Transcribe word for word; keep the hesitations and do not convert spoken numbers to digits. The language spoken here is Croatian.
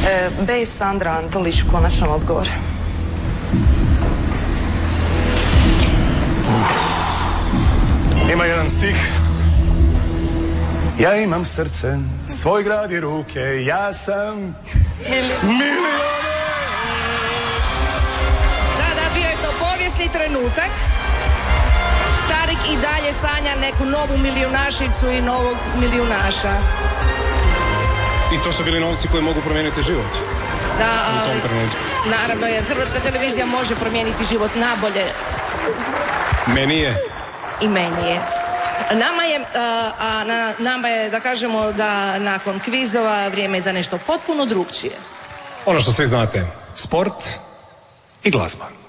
E, B. Sandra Antolić, konačan odgovor. Ima jedan stih. Ja imam srce, svoj grad i ruke, ja sam milioner. Da, da, bio je to povijesni trenutak. Tarik i dalje sanja neku novu milijunašicu i novog milijunaša. I to su bili novci koji mogu promijeniti život. Da, u tom trenutku. Naravno, jer Hrvatska televizija može promijeniti život nabolje. Meni je. I meni je. Nama je, a, a na, nama je, da kažemo da nakon kvizova vrijeme je za nešto potpuno drugčije. Ono što svi znate, sport i glazba.